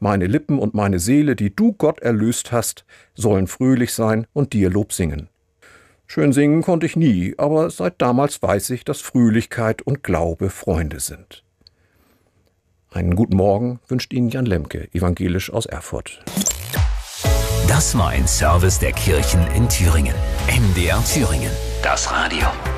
Meine Lippen und meine Seele, die du Gott erlöst hast, sollen fröhlich sein und dir Lob singen. Schön singen konnte ich nie, aber seit damals weiß ich, dass Fröhlichkeit und Glaube Freunde sind. Einen guten Morgen wünscht Ihnen Jan Lemke, evangelisch aus Erfurt. Das war ein Service der Kirchen in Thüringen. MDR Thüringen, das Radio.